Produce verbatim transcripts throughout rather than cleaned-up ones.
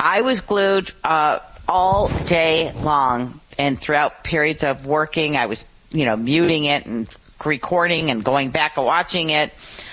I was glued uh all day long, and throughout periods of working, I was, you know, muting it and recording and going back and watching it.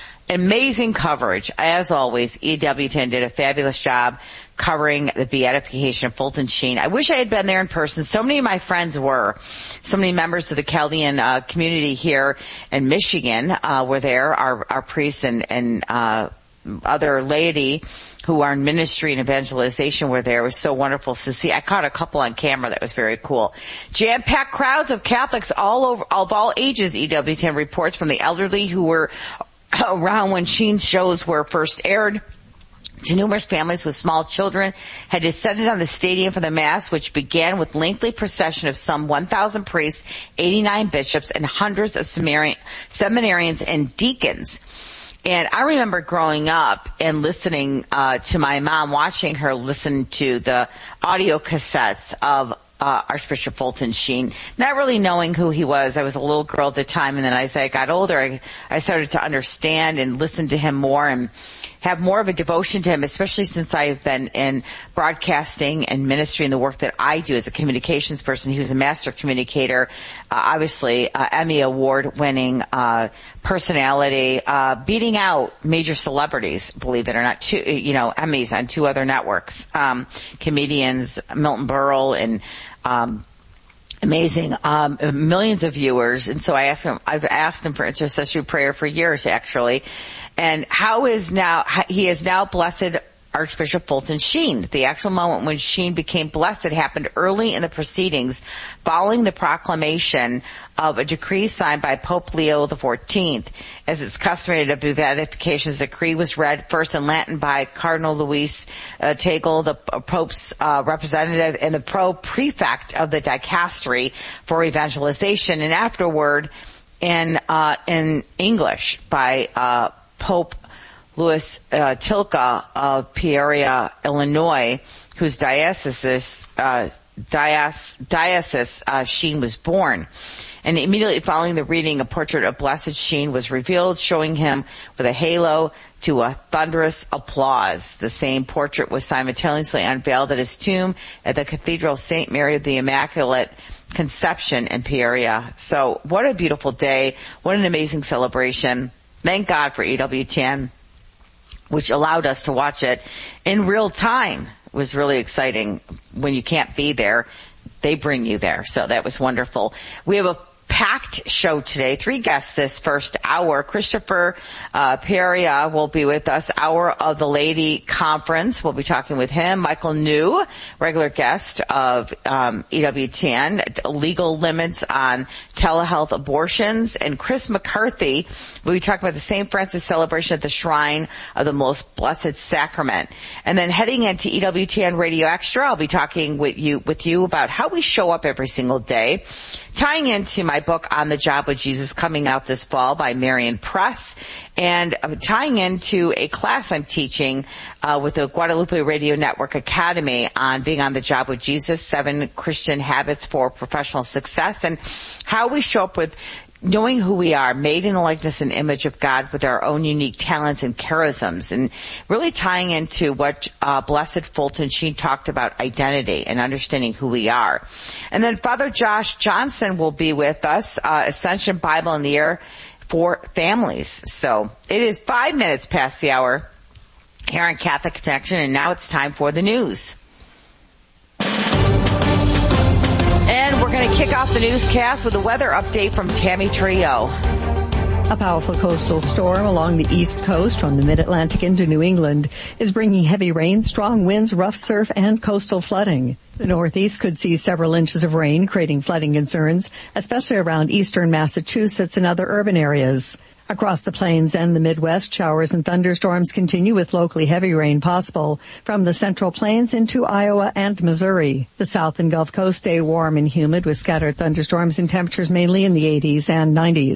Amazing coverage. As always, E W ten did a fabulous job covering the beatification of Fulton Sheen. I wish I had been there in person. So many of my friends were. So many members of the Chaldean uh, community here in Michigan uh, were there, our, our priests and, and uh, other laity who are in ministry and evangelization were there. It was so wonderful to see. I caught a couple on camera. That was very cool. Jam-packed crowds of Catholics all over, of all ages, E W ten reports, from the elderly who were around when Sheen's shows were first aired to numerous families with small children had descended on the stadium for the Mass, which began with lengthy procession of some one thousand priests, eighty-nine bishops, and hundreds of seminarians and deacons. And I remember growing up and listening uh to my mom, watching her listen to the audio cassettes of uh Archbishop Fulton Sheen, not really knowing who he was. I was a little girl at the time, and then as I got older, I, I started to understand and listen to him more and have more of a devotion to him, especially since I've been in broadcasting and ministry and the work that I do as a communications person. He was a master communicator, uh, obviously uh, Emmy Award-winning uh personality, uh beating out major celebrities, believe it or not, two, you know, Emmys on two other networks, um comedians, Milton Berle and um amazing, um, millions of viewers. And so I asked him, I've asked him for intercessory prayer for years, actually. And how is now, he is now blessed Archbishop Fulton Sheen. The actual moment when Sheen became blessed happened early in the proceedings following the proclamation of a decree signed by Pope Leo the fourteenth. As it's customary, the beatification decree was read first in Latin by Cardinal Luis uh, Tagle, the uh, Pope's uh, representative and the pro-prefect of the dicastery for evangelization, and afterward in uh, in English by uh, Pope Louis uh, Tilka of Peoria, Illinois, whose diocese, uh, diocese, diocese uh, Sheen was born. And immediately following the reading, a portrait of Blessed Sheen was revealed, showing him with a halo to a thunderous applause. The same portrait was simultaneously unveiled at his tomb at the Cathedral of Saint Mary of the Immaculate Conception in Peoria. So what a beautiful day. What an amazing celebration. Thank God for E W ten, which allowed us to watch it in real time. It was really exciting. When you can't be there, they bring you there. So that was wonderful. We have a packed show today. Three guests this first hour. Christopher uh, Peria will be with us. Hour of the Lady Conference. We'll be talking with him. Michael New, regular guest of um, E W ten. Legal limits on telehealth abortions. And Chris McCarthy will be talking about the Saint Francis celebration at the Shrine of the Most Blessed Sacrament. And then heading into E W ten Radio Extra, I'll be talking with you with you about how we show up every single day, tying into my book On the Job with Jesus, coming out this fall by Marian Press, and uh, tying into a class I'm teaching uh, with the Guadalupe Radio Network Academy on being on the job with Jesus, seven Christian habits for professional success, and how we show up with knowing who we are, made in the likeness and image of God with our own unique talents and charisms, and really tying into what uh, Blessed Fulton Sheen talked about, identity and understanding who we are. And then Father Josh Johnson will be with us, uh, Ascension Bible in the Air for Families. So it is five minutes past the hour here on Catholic Connection, and now it's time for the news. And we're going to kick off the newscast with a weather update from Tammy Trio. A powerful coastal storm along the east coast from the mid-Atlantic into New England is bringing heavy rain, strong winds, rough surf, and coastal flooding. The Northeast could see several inches of rain, creating flooding concerns, especially around eastern Massachusetts and other urban areas. Across the plains and the Midwest, showers and thunderstorms continue with locally heavy rain possible from the Central Plains into Iowa and Missouri. The South and Gulf Coast stay warm and humid with scattered thunderstorms and temperatures mainly in the eighties and nineties.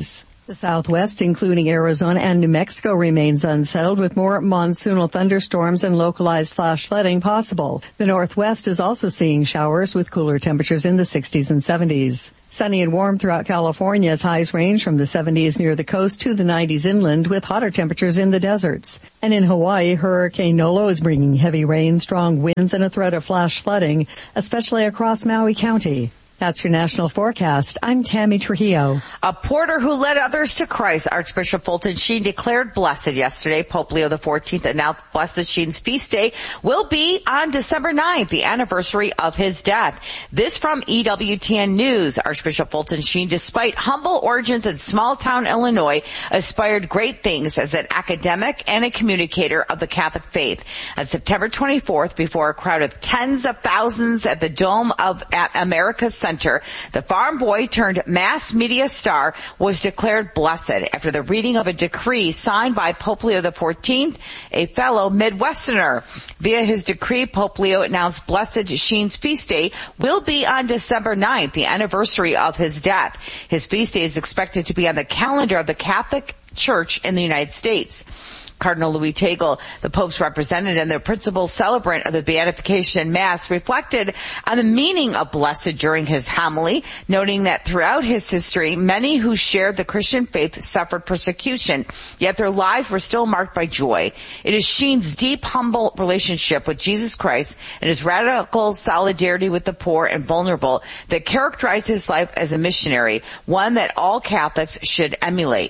The Southwest, including Arizona and New Mexico, remains unsettled with more monsoonal thunderstorms and localized flash flooding possible. The Northwest is also seeing showers with cooler temperatures in the sixties and seventies. Sunny and warm throughout California as highs range from the seventies near the coast to the nineties inland with hotter temperatures in the deserts. And in Hawaii, Hurricane Nolo is bringing heavy rain, strong winds, and a threat of flash flooding, especially across Maui County. That's your national forecast. I'm Tammy Trujillo. A porter who led others to Christ, Archbishop Fulton Sheen, declared blessed yesterday. Pope Leo the fourteenth announced Blessed Sheen's feast day will be on December ninth, the anniversary of his death. This from E W T N News. Archbishop Fulton Sheen, despite humble origins in small-town Illinois, aspired great things as an academic and a communicator of the Catholic faith. On September twenty-fourth, before a crowd of tens of thousands at the Dome of America's Center, the farm boy turned mass media star was declared blessed after the reading of a decree signed by Pope Leo the fourteenth, a fellow Midwesterner. Via his decree, Pope Leo announced Blessed Sheen's feast day will be on December ninth, the anniversary of his death. His feast day is expected to be on the calendar of the Catholic Church in the United States. Cardinal Louis Tagle, the Pope's representative and the principal celebrant of the Beatification Mass, reflected on the meaning of blessed during his homily, noting that throughout his history, many who shared the Christian faith suffered persecution, yet their lives were still marked by joy. It is Sheen's deep, humble relationship with Jesus Christ and his radical solidarity with the poor and vulnerable that characterized his life as a missionary, one that all Catholics should emulate.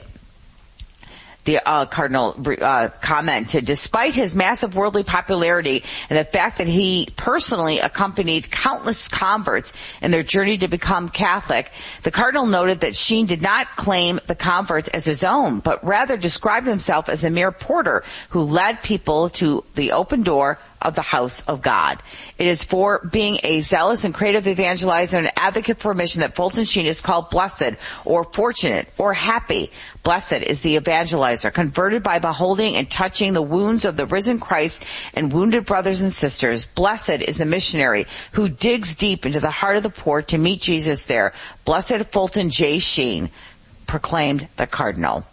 The uh, Cardinal uh, commented, despite his massive worldly popularity and the fact that he personally accompanied countless converts in their journey to become Catholic, the Cardinal noted that Sheen did not claim the converts as his own, but rather described himself as a mere porter who led people to the open door of the house of God. It is for being a zealous and creative evangelizer and an advocate for a mission that Fulton Sheen is called blessed or fortunate or happy. Blessed is the evangelizer, converted by beholding and touching the wounds of the risen Christ and wounded brothers and sisters. Blessed is the missionary who digs deep into the heart of the poor to meet Jesus there. Blessed Fulton J. Sheen, proclaimed the Cardinal.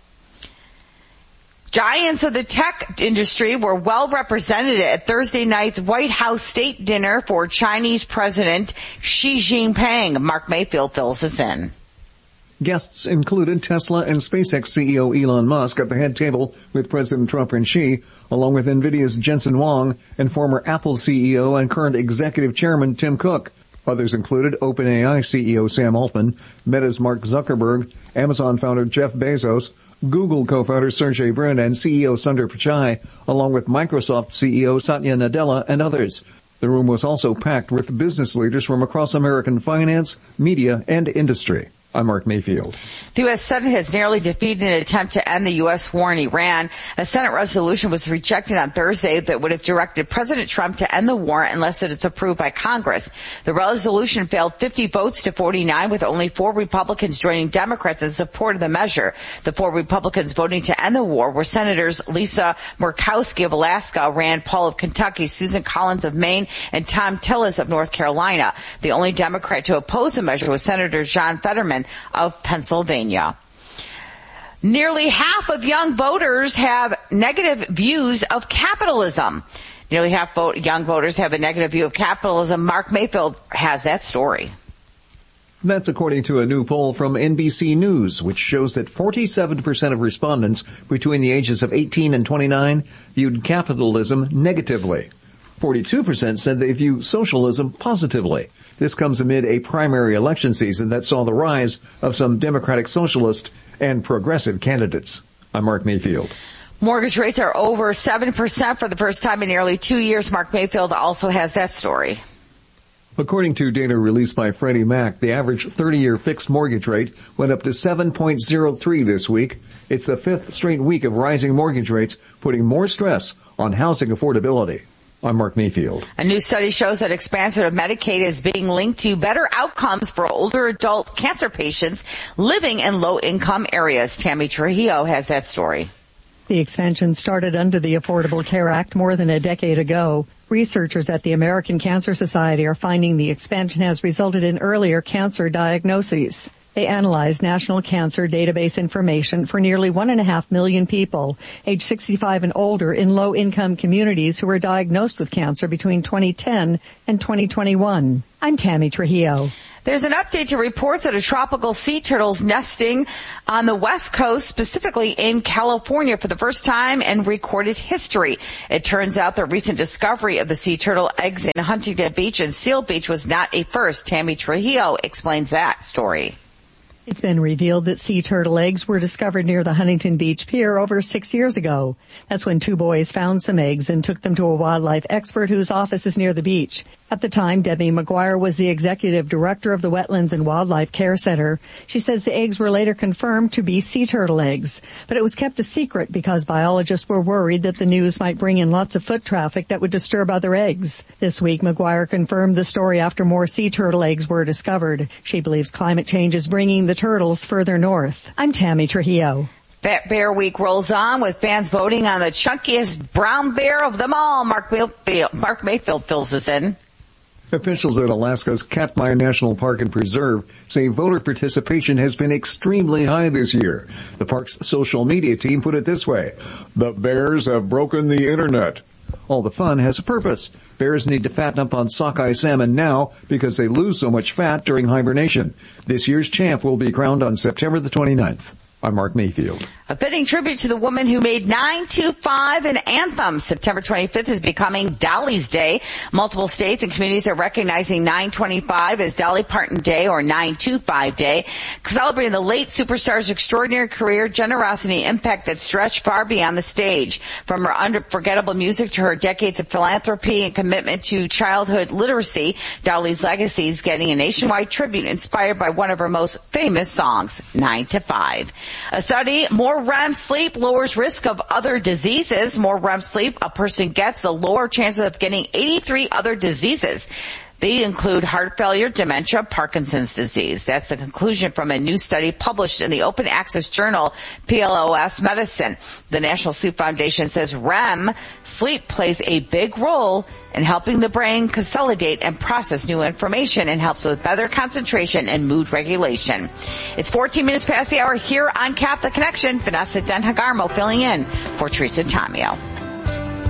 Giants of the tech industry were well represented at Thursday night's White House state dinner for Chinese President Xi Jinping. Mark Mayfield fills us in. Guests included Tesla and SpaceX C E O Elon Musk at the head table with President Trump and Xi, along with NVIDIA's Jensen Huang and former Apple C E O and current executive chairman Tim Cook. Others included OpenAI C E O Sam Altman, Meta's Mark Zuckerberg, Amazon founder Jeff Bezos, Google co-founder Sergey Brin and C E O Sundar Pichai, along with Microsoft C E O Satya Nadella and others. The room was also packed with business leaders from across American finance, media, and industry. I'm Mark Mayfield. The U S Senate has narrowly defeated an attempt to end the U S war in Iran. A Senate resolution was rejected on Thursday that would have directed President Trump to end the war unless it is approved by Congress. The resolution failed fifty votes to forty-nine, with only four Republicans joining Democrats in support of the measure. The four Republicans voting to end the war were Senators Lisa Murkowski of Alaska, Rand Paul of Kentucky, Susan Collins of Maine, and Tom Tillis of North Carolina. The only Democrat to oppose the measure was Senator John Fetterman of Pennsylvania. Nearly half of young voters have negative views of capitalism. Nearly half vote, young voters have a negative view of capitalism. Mark Mayfield has that story. That's according to a new poll from N B C News, which shows that forty-seven percent of respondents between the ages of eighteen and twenty-nine viewed capitalism negatively. forty-two percent said they view socialism positively. This comes amid a primary election season that saw the rise of some Democratic Socialist and progressive candidates. I'm Mark Mayfield. Mortgage rates are over seven percent for the first time in nearly two years. Mark Mayfield also has that story. According to data released by Freddie Mac, the average thirty-year fixed mortgage rate went up to seven point zero three this week. It's the fifth straight week of rising mortgage rates, putting more stress on housing affordability. I'm Mark Mayfield. A new study shows that expansion of Medicaid is being linked to better outcomes for older adult cancer patients living in low-income areas. Tammy Trujillo has that story. The expansion started under the Affordable Care Act more than a decade ago. Researchers at the American Cancer Society are finding the expansion has resulted in earlier cancer diagnoses. They analyzed national cancer database information for nearly one and a half million people, age sixty-five and older, in low-income communities who were diagnosed with cancer between twenty ten and twenty twenty-one. I'm Tammy Trujillo. There's an update to reports that a tropical sea turtle's nesting on the West Coast, specifically in California, for the first time in recorded history. It turns out the recent discovery of the sea turtle eggs in Huntington Beach and Seal Beach was not a first. Tammy Trujillo explains that story. It's been revealed that sea turtle eggs were discovered near the Huntington Beach Pier over six years ago. That's when two boys found some eggs and took them to a wildlife expert whose office is near the beach. At the time, Debbie McGuire was the executive director of the Wetlands and Wildlife Care Center. She says the eggs were later confirmed to be sea turtle eggs, but it was kept a secret because biologists were worried that the news might bring in lots of foot traffic that would disturb other eggs. This week, McGuire confirmed the story after more sea turtle eggs were discovered. She believes climate change is bringing the turtles further north. I'm Tammy Trujillo. Fat Bear Week rolls on with fans voting on the chunkiest brown bear of them all. Mark Mayfield, Mark Mayfield fills us in. Officials at Alaska's Katmai National Park and Preserve say voter participation has been extremely high this year. The park's social media team put it this way: the bears have broken the internet. All the fun has a purpose. Bears need to fatten up on sockeye salmon now because they lose so much fat during hibernation. This year's champ will be crowned on September the twenty-ninth. I'm Mark Mayfield. A fitting tribute to the woman who made nine two five an anthem. September twenty-fifth is becoming Dolly's Day. Multiple states and communities are recognizing nine twenty-five as Dolly Parton Day or nine two five Day, celebrating the late superstar's extraordinary career, generosity, and impact that stretched far beyond the stage. From her unforgettable music to her decades of philanthropy and commitment to childhood literacy, Dolly's legacy is getting a nationwide tribute inspired by one of her most famous songs, nine to five. A study, more R E M sleep lowers risk of other diseases. More R E M sleep a person gets, the lower chances of getting eighty-three other diseases. They include heart failure, dementia, Parkinson's disease. That's the conclusion from a new study published in the open access journal P L O S Medicine. The National Sleep Foundation says R E M sleep plays a big role in helping the brain consolidate and process new information and helps with better concentration and mood regulation. It's fourteen minutes past the hour here on Catholic Connection. Vanessa Den Hagarmo filling in for Teresa Tomeo.